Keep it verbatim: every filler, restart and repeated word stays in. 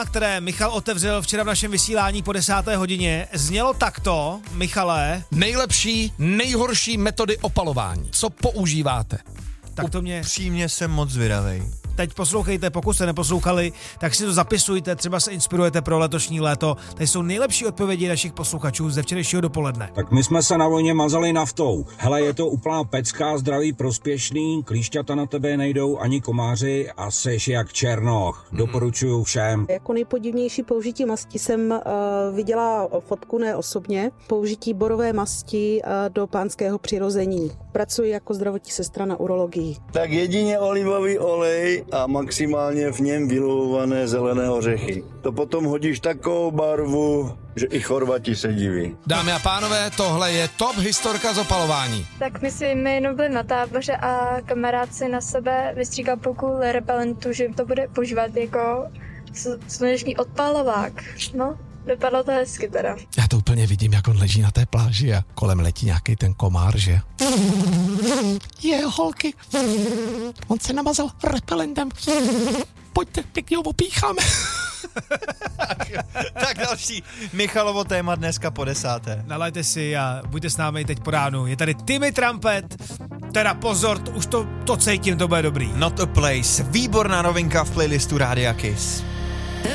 které Michal otevřel včera v našem vysílání po desáté hodině, znělo takto, Michale. Nejlepší, nejhorší metody opalování. Co používáte? Tak to mě... Upřímně jsem moc zvědavej. Teď poslouchejte, pokud jste neposlouchali, tak si to zapisujte, třeba se inspirujete pro letošní léto. Tady jsou nejlepší odpovědi našich posluchačů ze včerejšího dopoledne. Tak my jsme se na vojně mazali naftou. Hele, je to úplná pecka, zdraví, prospěšný, klíšťata na tebe nejdou ani komáři a seš jak černoch. Doporučuju všem. Jako nejpodivnější použití masti jsem uh, viděla fotku, ne osobně, použití borové masti uh, do pánského přirození. Pracuji jako zdravotní sestra na urologii. Tak jedině olivový olej a maximálně v něm vyluhované zelené ořechy. To potom hodíš takovou barvu, že i Chorvati se diví. Dámy a pánové, tohle je top historka z opalování. Tak my jsme jenom byli na táboře a kamarád si na sebe vystříkal půlku repelentu, že to bude používat jako sluneční odpalovák. No, vypadalo to hezky teda. Já to úplně vidím, jak on leží na té pláži a kolem letí nějaký ten komár, že? Je, holky, on se namazal repelentem. Pojďte, pěkně ho opícháme. Tak další Michalovo téma dneska po desáté. Nalajte si a buďte s námi teď po ránu. Je tady Timmy Trumpet, teda pozor, to, už to, to cítím, to bude dobrý. Not a Place, výborná novinka v playlistu Rádia Kiss.